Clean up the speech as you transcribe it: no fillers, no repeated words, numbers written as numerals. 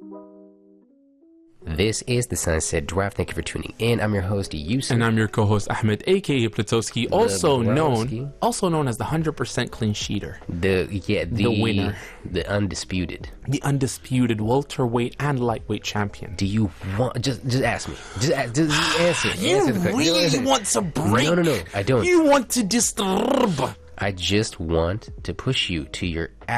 This is the Sunset Draft. Thank you for tuning in. I'm your host, Yusuf. And I'm your co-host, Ahmed, aka Platowski, also Blowski. known as the 100% clean sheeter. The winner. The undisputed. The undisputed welterweight and lightweight champion. Do you want... Just ask me. Just answer. You Answer the question. really want to break? No, I don't. You want to disturb? I just want to push you to your